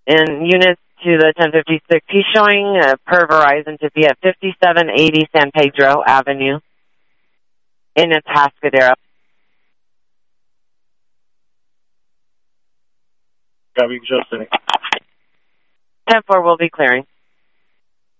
in units to the 1056. He's showing per Verizon to be at 5780 San Pedro Avenue in Atascadero. Copy, show city. 10-4 will be clearing.